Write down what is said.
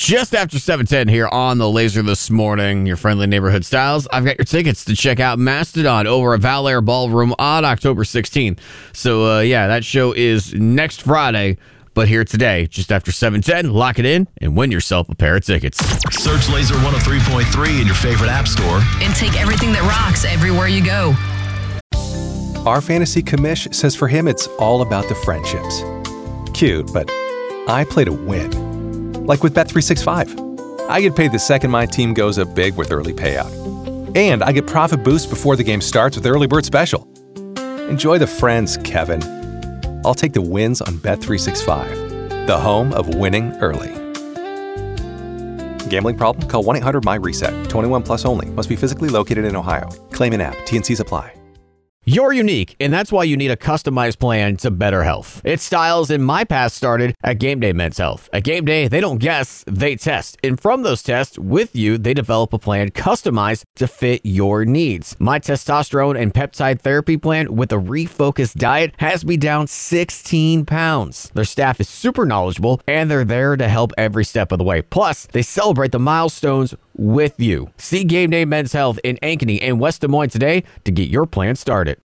Just after 7:10 here on the Laser this morning, your friendly neighborhood styles. I've got your tickets to check out Mastodon over at Val Air Ballroom on October 16th. So, that show is next Friday. But here today, just after 7:10, lock it in and win yourself a pair of tickets. Search Laser 103.3 in your favorite app store. And take everything that rocks everywhere you go. Our fantasy commish says for him it's all about the friendships. Cute, but I play to win. Like with Bet365. I get paid the second my team goes up big with early payout. And I get profit boost before the game starts with Early Bird Special. Enjoy the friends, Kevin. I'll take the wins on Bet365, the home of winning early. Gambling problem? Call 1-800-MY-RESET. 21 plus only. Must be physically located in Ohio. Claim in app. T&Cs apply. You're unique, and that's why you need a customized plan to better health. It's styles in my past started at Game Day Men's Health. At Game Day, they don't guess, they test. And from those tests, with you, they develop a plan customized to fit your needs. My testosterone and peptide therapy plan with a refocused diet has me down 16 pounds. Their staff is super knowledgeable, and they're there to help every step of the way. Plus, they celebrate the milestones with you. See Game Day Men's Health in Ankeny and West Des Moines today to get your plan started.